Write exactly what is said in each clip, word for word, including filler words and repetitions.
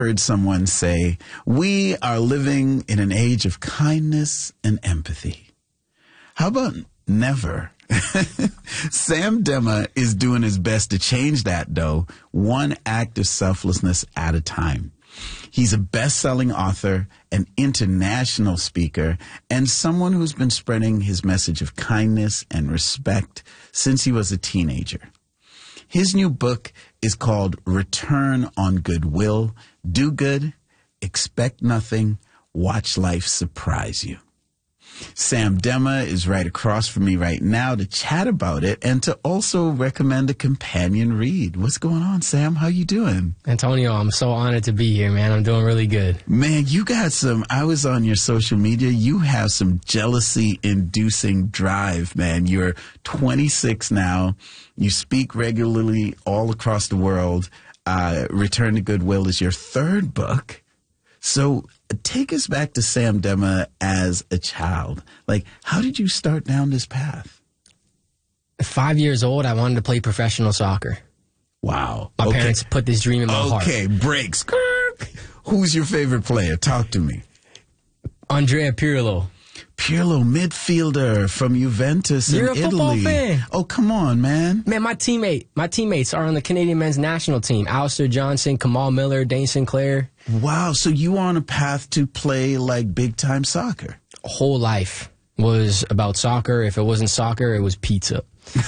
heard someone say, we are living in an age of kindness and empathy. How about never? Sam Demma is doing his best to change that, though, one act of selflessness at a time. He's a best-selling author, an international speaker, and someone who's been spreading his message of kindness and respect since he was a teenager. His new book is called Return on Goodwill. Do good, expect nothing, watch life surprise you. Sam Demma is right across from me right now to chat about it and to also recommend a companion read. What's going on, Sam? How you doing? Antonio, I'm so honored to be here, man. I'm doing really good. Man, you got some, I was on your social media. You have some jealousy-inducing drive, man. You're twenty-six now. You speak regularly all across the world. Uh, Return to Goodwill is your third book. So take us back to Sam Demma as a child. Like, how did you start down this path? Five years old, I wanted to play professional soccer. Wow. My okay. parents put this dream in my okay. heart. Okay, breaks. Who's your favorite player? Talk to me. Andrea Pirlo. Pirlo, midfielder from Juventus in You're a Italy. football fan. Oh, come on, man. Man, my teammate, my teammates are on the Canadian men's national team. Alistair Johnson, Kamal Miller, Dane Sinclair. Wow, so you were on a path to play like big-time soccer. Whole life was about soccer. If it wasn't soccer, it was pizza.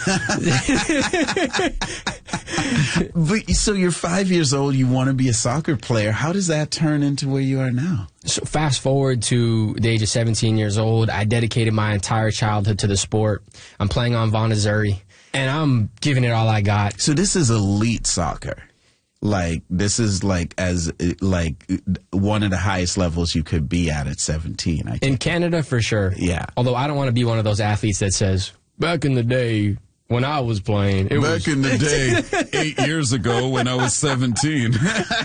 But, so you're five years old, you want to be a soccer player. How does that turn into where you are now? So fast forward to the age of seventeen years old, I dedicated my entire childhood to the sport. I'm playing on Vaughan Azzurri, and I'm giving it all I got. So this is elite soccer. Like, this is like as like one of the highest levels you could be at at seventeen. I In Canada, for sure. Yeah. Although I don't want to be one of those athletes that says, back in the day when I was playing. It Back was in the day, eight years ago when I was seventeen.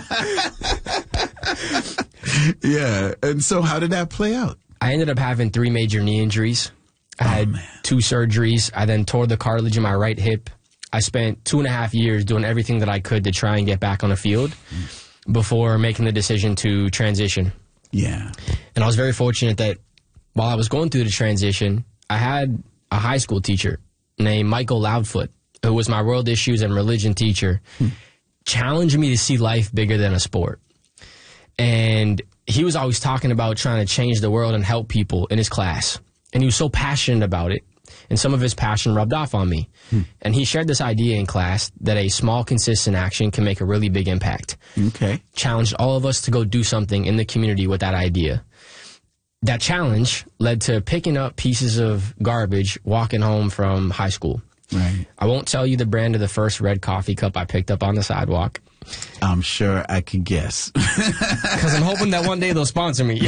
Yeah. And so how did that play out? I ended up having three major knee injuries. I Oh, had man. two surgeries. I then tore the cartilage in my right hip. I spent two and a half years doing everything that I could to try and get back on the field before making the decision to transition. Yeah. And I was very fortunate that while I was going through the transition, I had a high school teacher named Michael Loudfoot, who was my world issues and religion teacher, hmm. challenge me to see life bigger than a sport. And he was always talking about trying to change the world and help people in his class. And he was so passionate about it. And some of his passion rubbed off on me. Hmm. And he shared this idea in class that a small, consistent action can make a really big impact. Okay. Challenged all of us to go do something in the community with that idea. That challenge led to picking up pieces of garbage walking home from high school. Right. I won't tell you the brand of the first red coffee cup I picked up on the sidewalk. I'm sure I can guess. Because I'm hoping that one day they'll sponsor me.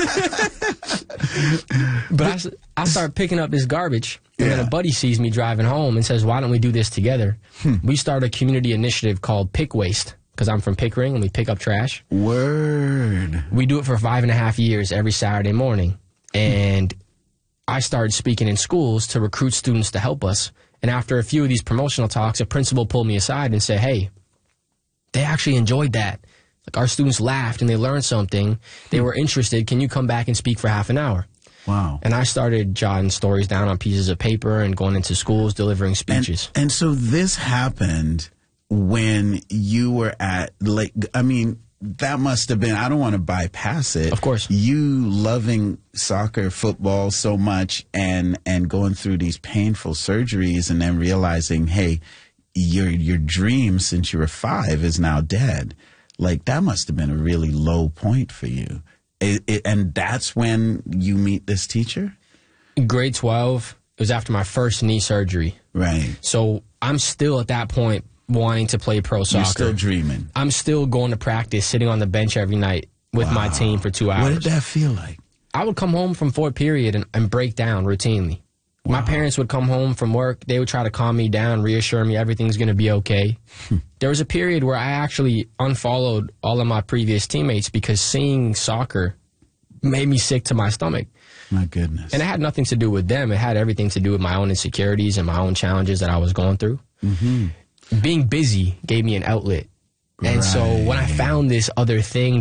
But I, I start picking up this garbage, and Yeah. then a buddy sees me driving home and says, why don't we do this together? Hmm. We start a community initiative called Pick Waste, because I'm from Pickering, and we pick up trash. Word. We do it for five and a half years every Saturday morning. And hmm. I started speaking in schools to recruit students to help us. And after a few of these promotional talks, a principal pulled me aside and said, hey, they actually enjoyed that. Like, our students laughed and they learned something. They were interested. Can you come back and speak for half an hour? Wow. And I started jotting stories down on pieces of paper and going into schools, delivering speeches. And, and so this happened when you were at, like, I mean, that must have been, I don't want to bypass it. Of course. You loving soccer, football so much and, and going through these painful surgeries and then realizing, hey, your your dream since you were five is now dead. Like, that must have been a really low point for you. It, it, and that's when you meet this teacher? Grade twelve, it was after my first knee surgery. Right. So I'm still at that point wanting to play pro soccer. You're still dreaming. I'm still going to practice, sitting on the bench every night with Wow. my team for two hours. What did that feel like? I would come home from fourth period and, and break down routinely. Wow. My parents would come home from work. They would try to calm me down, reassure me everything's going to be okay. There was a period where I actually unfollowed all of my previous teammates because seeing soccer made me sick to my stomach. My goodness. And it had nothing to do with them. It had everything to do with my own insecurities and my own challenges that I was going through. Mm-hmm. Being busy gave me an outlet. And Right. so when I found this other thing